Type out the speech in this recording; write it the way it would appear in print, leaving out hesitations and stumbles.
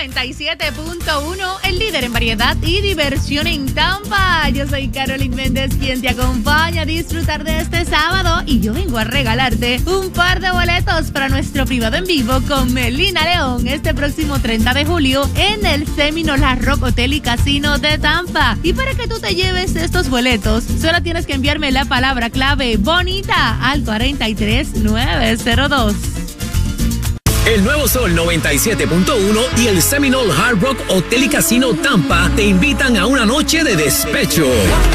97.1, el líder en variedad y diversión en Tampa. Yo soy Carolyn Méndez, quien te acompaña a disfrutar de este sábado, y yo vengo a regalarte un par de boletos para nuestro privado en vivo con Melina León este próximo 30 de julio en el Seminole Hard Rock Hotel y Casino de Tampa. Y para que tú te lleves estos boletos, solo tienes que enviarme la palabra clave bonita al 43902. El Nuevo Sol 97.1 y el Seminole Hard Rock Hotel y Casino Tampa te invitan a una noche de despecho.